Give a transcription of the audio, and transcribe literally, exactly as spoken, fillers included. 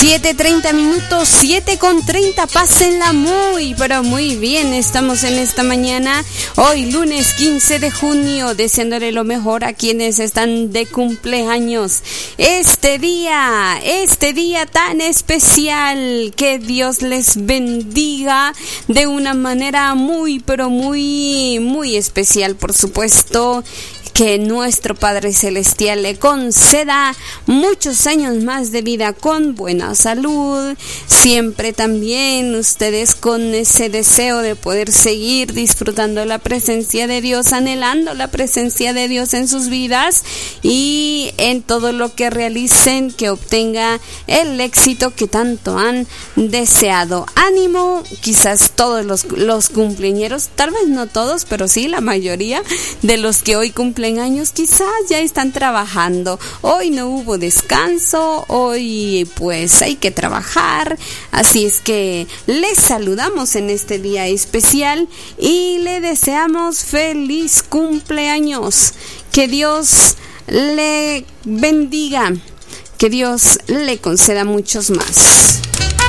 siete treinta minutos, siete con treinta, pásenla muy, pero muy bien. Estamos en esta mañana, hoy lunes quince de junio, deseándole lo mejor a quienes están de cumpleaños. Este día, este día tan especial, que Dios les bendiga de una manera muy, pero muy, muy especial, por supuesto. Que nuestro Padre Celestial le conceda muchos años más de vida con buena salud. Siempre también ustedes con ese deseo de poder seguir disfrutando la presencia de Dios, anhelando la presencia de Dios en sus vidas y en todo lo que realicen, que obtenga el éxito que tanto han deseado. Ánimo, quizás todos los, los cumpleañeros, tal vez no todos, pero sí la mayoría de los que hoy cumplen años quizás ya están trabajando. Hoy no hubo descanso, hoy pues hay que trabajar, así es que les saludamos en este día especial y le deseamos feliz cumpleaños. Que Dios le bendiga, que Dios le conceda muchos más.